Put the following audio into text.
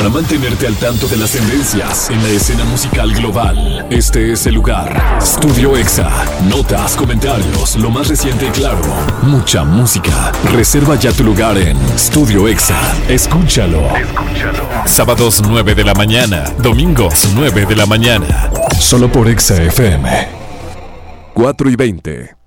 para mantenerte al tanto de las tendencias en la escena musical global. Este es el lugar. Studio Exa. Notas, comentarios, lo más reciente y claro. Mucha música. Reserva ya tu lugar en Studio Exa. Escúchalo. Sábados 9 de la mañana. Domingos 9 de la mañana. Solo por Exa FM. 4:20.